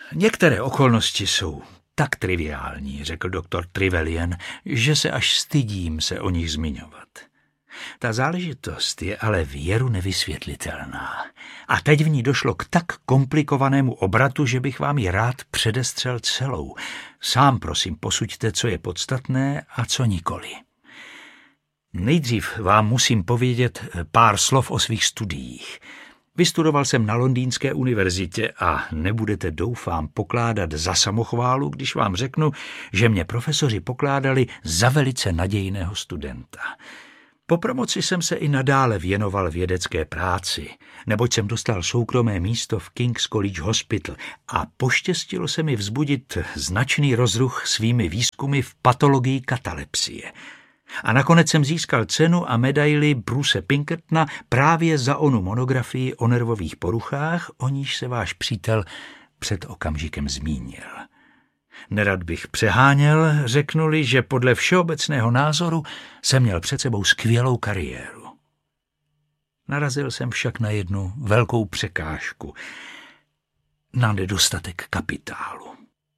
Některé okolnosti jsou tak triviální, řekl doktor Trevelyan, že se až stydím se o nich zmiňovat. Ta záležitost je ale věru nevysvětlitelná. A teď v ní došlo k tak komplikovanému obratu, že bych vám ji rád předestřel celou. Sám prosím posuďte, co je podstatné a co nikoli. Nejdřív vám musím povědět pár slov o svých studiích. Vystudoval jsem na Londýnské univerzitě a nebudete, doufám, pokládat za samochválu, když vám řeknu, že mě profesoři pokládali za velice nadějného studenta. Po promoci jsem se i nadále věnoval vědecké práci, neboť jsem dostal soukromé místo v King's College Hospital a poštěstilo se mi vzbudit značný rozruch svými výzkumy v patologii katalepsie. A nakonec jsem získal cenu a medaili Bruce Pinkertona právě za onu monografii o nervových poruchách, o níž se váš přítel před okamžikem zmínil. Nerad bych přeháněl, řeknuli, že podle všeobecného názoru jsem měl před sebou skvělou kariéru. Narazil jsem však na jednu velkou překážku, na nedostatek kapitálu.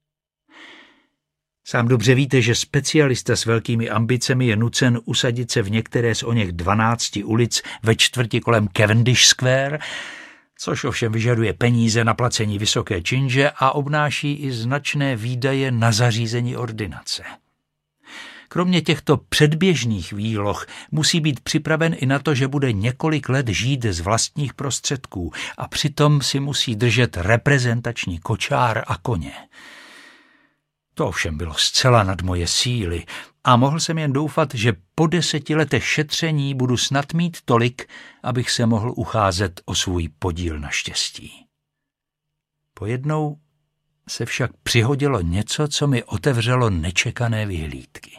Sám dobře víte, že specialista s velkými ambicemi je nucen usadit se v některé z oněch 12 ulic ve čtvrti kolem Cavendish Square, což ovšem vyžaduje peníze na placení vysoké činže a obnáší i značné výdaje na zařízení ordinace. Kromě těchto předběžných výloh musí být připraven i na to, že bude několik let žít z vlastních prostředků a přitom si musí držet reprezentační kočár a koně. To ovšem bylo zcela nad moje síly a mohl jsem jen doufat, že po 10 letech šetření budu snad mít tolik, abych se mohl ucházet o svůj podíl na štěstí. Pojednou se však přihodilo něco, co mi otevřelo nečekané vyhlídky.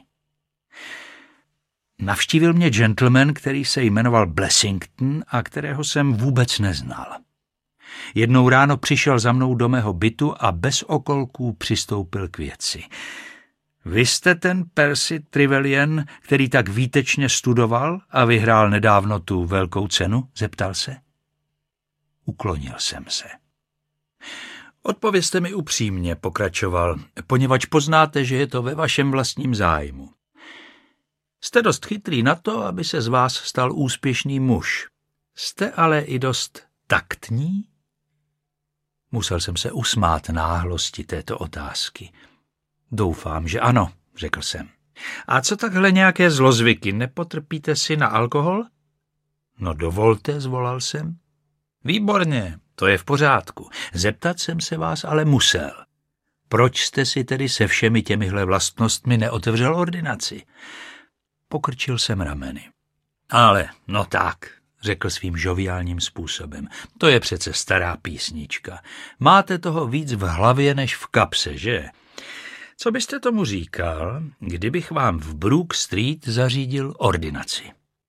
Navštívil mě gentleman, který se jmenoval Blessington a kterého jsem vůbec neznal. Jednou ráno přišel za mnou do mého bytu a bez okolků přistoupil k věci. Vy jste ten Percy Trevelyan, který tak výtečně studoval a vyhrál nedávno tu velkou cenu? Zeptal se. Uklonil jsem se. Odpovězte mi upřímně, pokračoval, poněvadž poznáte, že je to ve vašem vlastním zájmu. Jste dost chytrý na to, aby se z vás stal úspěšný muž. Jste ale i dost taktní? Musel jsem se usmát náhlosti této otázky. Doufám, že ano, řekl jsem. A co takhle nějaké zlozvyky, nepotrpíte si na alkohol? No dovolte, zvolal jsem. Výborně, to je v pořádku. Zeptat jsem se vás ale musel. Proč jste si tedy se všemi těmihle vlastnostmi neotevřel ordinaci? Pokrčil jsem rameny. Ale, no tak, řekl svým žoviálním způsobem. To je přece stará písnička. Máte toho víc v hlavě než v kapse, že? Co byste tomu říkal, kdybych vám v Brook Street zařídil ordinaci?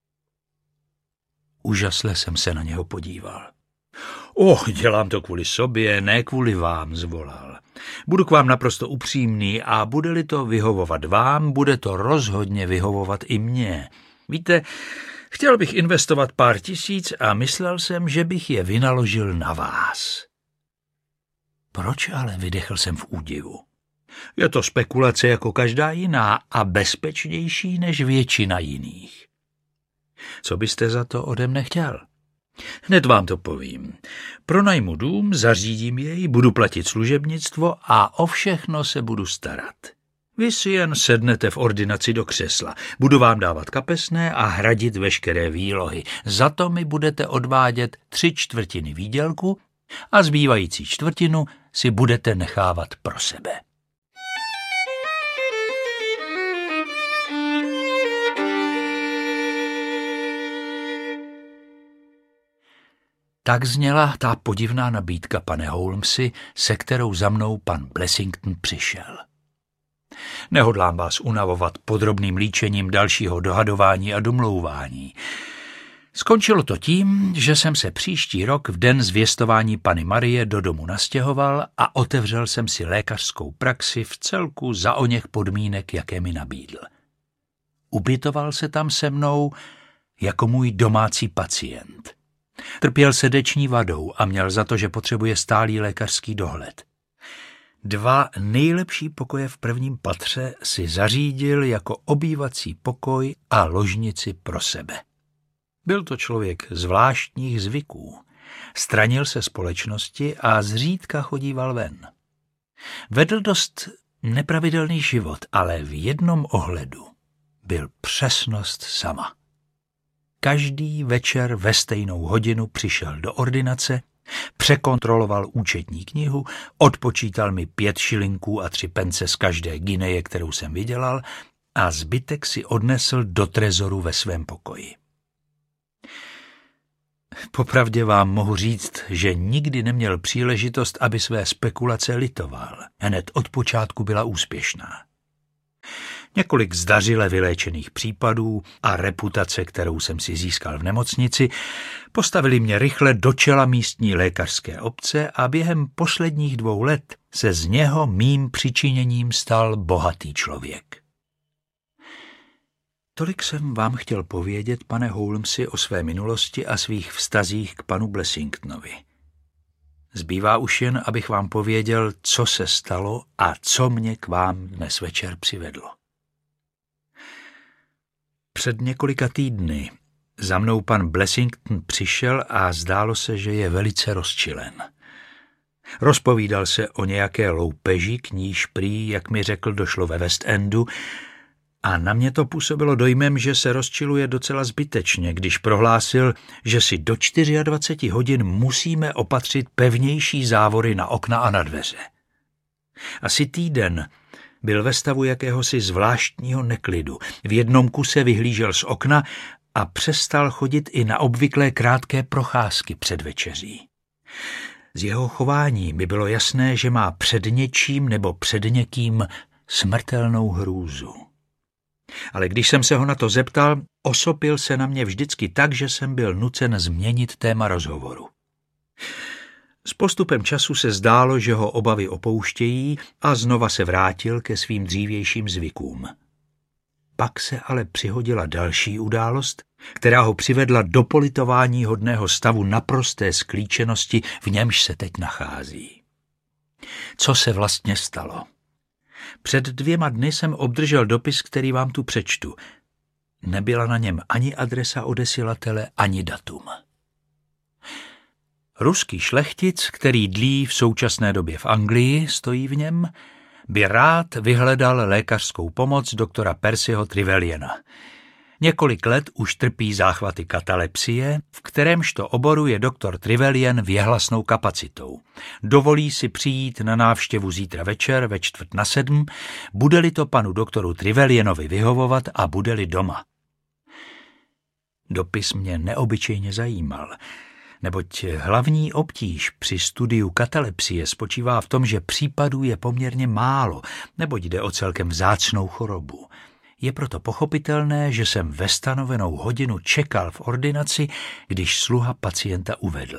Úžasle jsem se na něho podíval. Dělám to kvůli sobě, ne kvůli vám, zvolal. Budu k vám naprosto upřímný a bude-li to vyhovovat vám, bude to rozhodně vyhovovat i mně. Víte, chtěl bych investovat pár tisíc a myslel jsem, že bych je vynaložil na vás. Proč ale, vydechl jsem v údivu. Je to spekulace jako každá jiná a bezpečnější než většina jiných. Co byste za to ode mne chtěl? Hned vám to povím. Pronajmu dům, zařídím jej, budu platit služebnictvo a o všechno se budu starat. Vy si jen sednete v ordinaci do křesla. Budu vám dávat kapesné a hradit veškeré výlohy. Za to mi budete odvádět 3/4 výdělku a zbývající 1/4 si budete nechávat pro sebe. Tak zněla ta podivná nabídka, pane Holmesi, se kterou za mnou pan Blessington přišel. Nehodlám vás unavovat podrobným líčením dalšího dohadování a domlouvání. Skončilo to tím, že jsem se příští rok v den zvěstování Panny Marie do domu nastěhoval a otevřel jsem si lékařskou praxi v celku za oněch podmínek, jaké mi nabídl. Ubytoval se tam se mnou jako můj domácí pacient. Trpěl srdeční vadou a měl za to, že potřebuje stálý lékařský dohled. 2 nejlepší pokoje v prvním patře si zařídil jako obývací pokoj a ložnici pro sebe. Byl to člověk zvláštních zvyků. Stranil se společnosti a zřídka chodíval ven. Vedl dost nepravidelný život, ale v jednom ohledu byl přesnost sama. Každý večer ve stejnou hodinu přišel do ordinace, překontroloval účetní knihu, odpočítal mi 5 šilinků a 3 pence z každé guineje, kterou jsem vydělal, a zbytek si odnesl do trezoru ve svém pokoji. Popravdě vám mohu říct, že nikdy neměl příležitost, aby své spekulace litoval. Hned od počátku byla úspěšná. Několik zdařile vyléčených případů a reputace, kterou jsem si získal v nemocnici, postavili mě rychle do čela místní lékařské obce a během posledních 2 let se z něho mým přičiněním stal bohatý člověk. Tolik jsem vám chtěl povědět, pane Holmesi, o své minulosti a svých vztazích k panu Blessingtonovi. Zbývá už jen, abych vám pověděl, co se stalo a co mě k vám dnes večer přivedlo. Před několika týdny za mnou pan Blessington přišel a zdálo se, že je velice rozčilen. Rozpovídal se o nějaké loupeži, k níž prý, jak mi řekl, došlo ve West Endu, a na mě to působilo dojmem, že se rozčiluje docela zbytečně, když prohlásil, že si do 24 hodin musíme opatřit pevnější závory na okna a na dveře. Asi týden byl ve stavu jakéhosi zvláštního neklidu. V jednom kuse vyhlížel z okna a přestal chodit i na obvyklé krátké procházky před večeří. Z jeho chování mi bylo jasné, že má před něčím nebo před někým smrtelnou hrůzu. Ale když jsem se ho na to zeptal, osopil se na mě vždycky tak, že jsem byl nucen změnit téma rozhovoru. S postupem času se zdálo, že ho obavy opouštějí a znova se vrátil ke svým dřívějším zvykům. Pak se ale přihodila další událost, která ho přivedla do politování hodného stavu naprosté sklíčenosti, v němž se teď nachází. Co se vlastně stalo? Před 2 dny jsem obdržel dopis, který vám tu přečtu. Nebyla na něm ani adresa odesilatele, ani datum. Ruský šlechtic, který dlí v současné době v Anglii, stojí v něm, by rád vyhledal lékařskou pomoc doktora Percyho Trevelyana. Několik let už trpí záchvaty katalepsie, v kterémžto oboru je doktor Trevelyan věhlasnou kapacitou. Dovolí si přijít na návštěvu zítra večer ve 6:45, bude-li to panu doktoru Trevelyanovi vyhovovat a bude-li doma. Dopis mě neobyčejně zajímal, neboť hlavní obtíž při studiu katalepsie spočívá v tom, že případů je poměrně málo, neboť jde o celkem vzácnou chorobu. Je proto pochopitelné, že jsem ve stanovenou hodinu čekal v ordinaci, když sluha pacienta uvedl.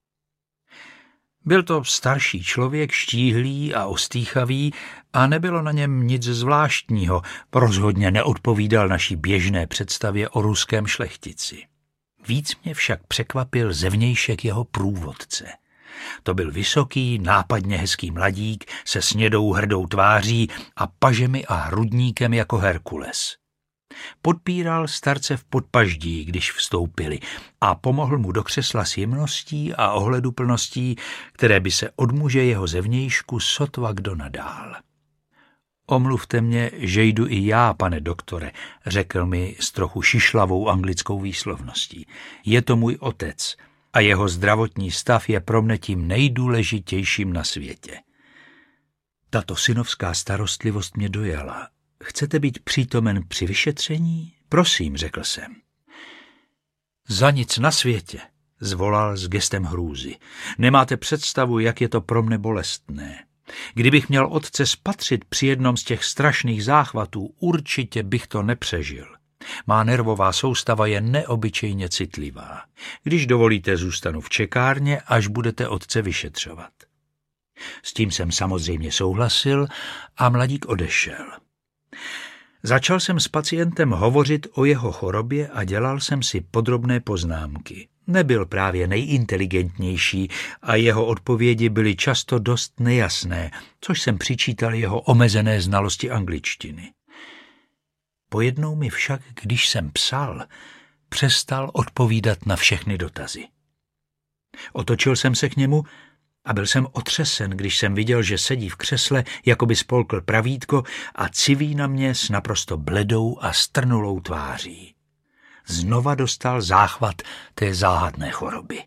Byl to starší člověk, štíhlý a ostýchavý, a nebylo na něm nic zvláštního, rozhodně neodpovídal naší běžné představě o ruském šlechtici. Víc mě však překvapil zevnějšek jeho průvodce. To byl vysoký, nápadně hezký mladík se snědou hrdou tváří a pažemi a hrudníkem jako Herkules. Podpíral starce v podpaždí, když vstoupili, a pomohl mu do křesla s jemností a ohleduplností, které by se od muže jeho zevnějšku sotva kdo nadál. Omluvte mě, že jdu i já, pane doktore, řekl mi s trochu šišlavou anglickou výslovností. Je to můj otec a jeho zdravotní stav je pro mne tím nejdůležitějším na světě. Tato synovská starostlivost mě dojala. Chcete být přítomen při vyšetření? Prosím, řekl jsem. Za nic na světě, zvolal s gestem hrůzy. Nemáte představu, jak je to pro mne bolestné. Kdybych měl otce spatřit při jednom z těch strašných záchvatů, určitě bych to nepřežil. Má nervová soustava je neobyčejně citlivá. Když dovolíte, zůstanu v čekárně, až budete otce vyšetřovat. S tím jsem samozřejmě souhlasil a mladík odešel. Začal jsem s pacientem hovořit o jeho chorobě a dělal jsem si podrobné poznámky. Nebyl právě nejinteligentnější a jeho odpovědi byly často dost nejasné, což jsem přičítal jeho omezené znalosti angličtiny. Pojednou mi však, když jsem psal, přestal odpovídat na všechny dotazy. Otočil jsem se k němu a byl jsem otřesen, když jsem viděl, že sedí v křesle, jako by spolkl pravítko a civí na mě s naprosto bledou a strnulou tváří. Znova dostal záchvat té záhadné choroby.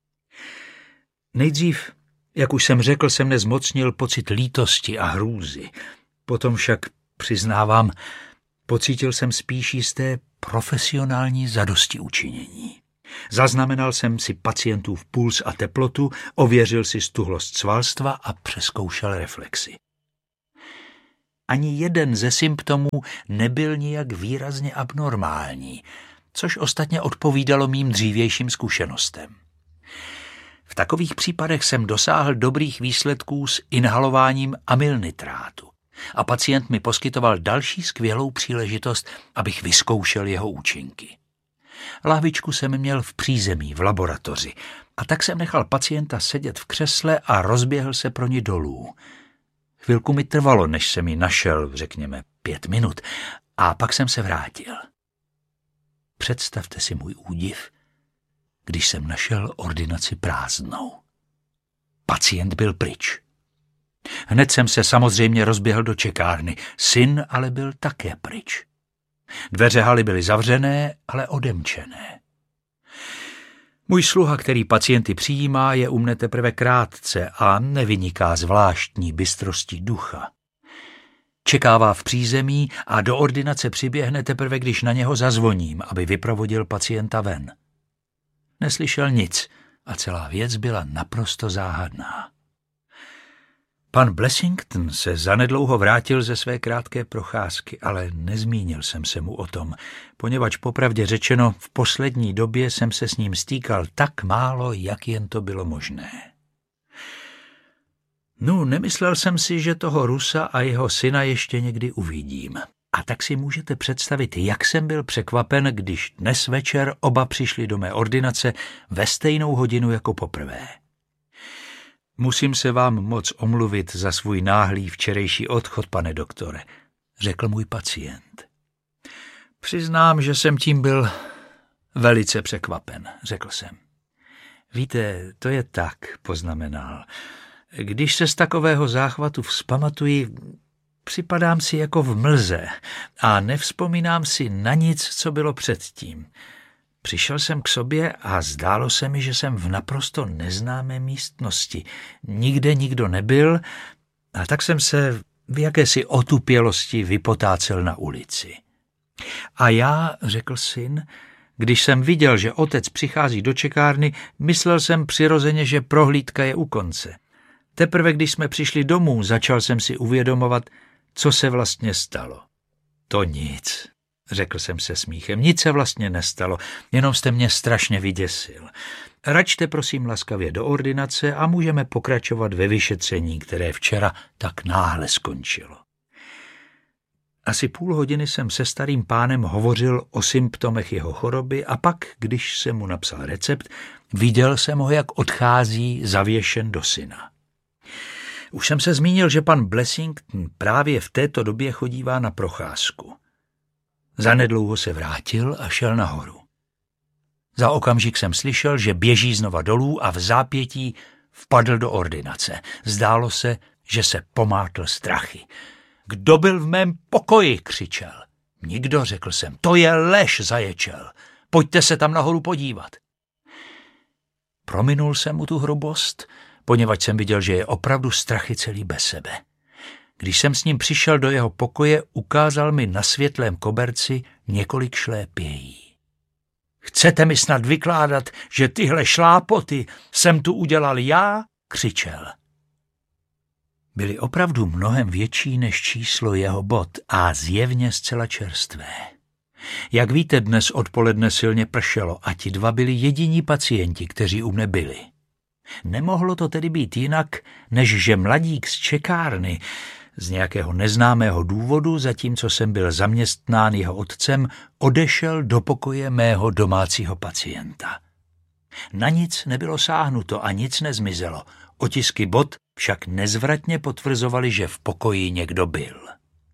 Nejdřív, jak už jsem řekl, jsem nezmocnil pocit lítosti a hrůzy. Potom však, přiznávám, pocítil jsem spíš jisté profesionální zadostiučinění. Zaznamenal jsem si pacientův puls a teplotu, ověřil si stuhlost svalstva a přezkoušel reflexy. Ani jeden ze symptomů nebyl nijak výrazně abnormální, což ostatně odpovídalo mým dřívějším zkušenostem. V takových případech jsem dosáhl dobrých výsledků s inhalováním amylnitrátu a pacient mi poskytoval další skvělou příležitost, abych vyzkoušel jeho účinky. Lahvičku jsem měl v přízemí v laboratoři a tak jsem nechal pacienta sedět v křesle a rozběhl se pro ní dolů. Chvilku mi trvalo, než jsem ji našel, řekněme 5 minut, a pak jsem se vrátil. Představte si můj údiv, když jsem našel ordinaci prázdnou. Pacient byl pryč. Hned jsem se samozřejmě rozběhl do čekárny, syn ale byl také pryč. Dveře haly byly zavřené, ale odemčené. Můj sluha, který pacienty přijímá, je u mne teprve krátce a nevyniká zvláštní bystrostí ducha. Čekává v přízemí a do ordinace přiběhne teprve, když na něho zazvoním, aby vyprovodil pacienta ven. Neslyšel nic a celá věc byla naprosto záhadná. Pan Blessington se zanedlouho vrátil ze své krátké procházky, ale nezmínil jsem se mu o tom, poněvadž popravdě řečeno v poslední době jsem se s ním stýkal tak málo, jak jen to bylo možné. Nemyslel jsem si, že toho Rusa a jeho syna ještě někdy uvidím. A tak si můžete představit, jak jsem byl překvapen, když dnes večer oba přišli do mé ordinace ve stejnou hodinu jako poprvé. Musím se vám moc omluvit za svůj náhlý včerejší odchod, pane doktore, řekl můj pacient. Přiznám, že jsem tím byl velice překvapen, řekl jsem. Víte, to je tak, poznamenal. Když se z takového záchvatu vzpamatuji, připadám si jako v mlze a nevzpomínám si na nic, co bylo předtím. Přišel jsem k sobě a zdálo se mi, že jsem v naprosto neznámé místnosti. Nikde nikdo nebyl a tak jsem se v jakési otupělosti vypotácel na ulici. A já, řekl syn, když jsem viděl, že otec přichází do čekárny, myslel jsem přirozeně, že prohlídka je u konce. Teprve když jsme přišli domů, začal jsem si uvědomovat, co se vlastně stalo. To nic, řekl jsem se smíchem, nic se vlastně nestalo, jenom jste mě strašně vyděsil. Račte prosím laskavě do ordinace a můžeme pokračovat ve vyšetření, které včera tak náhle skončilo. Asi půl hodiny jsem se starým pánem hovořil o symptomech jeho choroby a pak, když jsem mu napsal recept, viděl jsem ho, jak odchází zavěšen do syna. Už jsem se zmínil, že pan Blessington právě v této době chodívá na procházku. Zanedlouho se vrátil a šel nahoru. Za okamžik jsem slyšel, že běží znova dolů a v zápětí vpadl do ordinace. Zdálo se, že se pomátl strachy. Kdo byl v mém pokoji, křičel. Nikdo, řekl jsem, to je lež, zaječel. Pojďte se tam nahoru podívat. Prominul jsem mu tu hrubost, poněvadž jsem viděl, že je opravdu strachycelý bez sebe. Když jsem s ním přišel do jeho pokoje, ukázal mi na světlém koberci několik šlépějí. Chcete mi snad vykládat, že tyhle šlápoty jsem tu udělal já? Křičel. Byly opravdu mnohem větší než číslo jeho bot a zjevně zcela čerstvé. Jak víte, dnes odpoledne silně pršelo a ti dva byli jediní pacienti, kteří u mne byli. Nemohlo to tedy být jinak, než že mladík z čekárny, Z nějakého neznámého důvodu, zatímco jsem byl zaměstnán jeho otcem, odešel do pokoje mého domácího pacienta. Na nic nebylo sáhnuto a nic nezmizelo. Otisky bot však nezvratně potvrzovaly, že v pokoji někdo byl.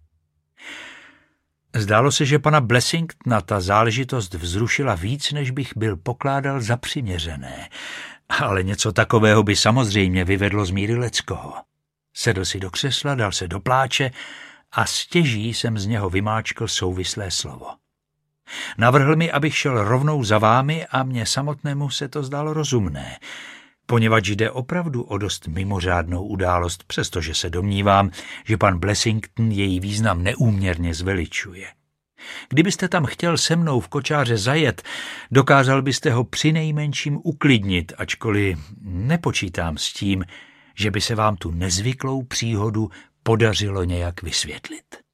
Zdálo se, že pana Blessingtona ta záležitost vzrušila víc, než bych byl pokládal za přiměřené. Ale něco takového by samozřejmě vyvedlo z míry leckoho. Sedl si do křesla, dal se do pláče a stěží jsem z něho vymáčkl souvislé slovo. Navrhl mi, abych šel rovnou za vámi a mně samotnému se to zdálo rozumné, poněvadž jde opravdu o dost mimořádnou událost, přestože se domnívám, že pan Blessington její význam neúměrně zveličuje. Kdybyste tam chtěl se mnou v kočáře zajet, dokázal byste ho přinejmenším uklidnit, ačkoliv nepočítám s tím, že by se vám tu nezvyklou příhodu podařilo nějak vysvětlit.